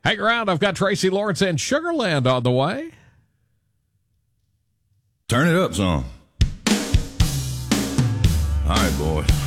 Hang around. I've got Tracy Lawrence and Sugarland on the way. Turn it up some. All right, boys.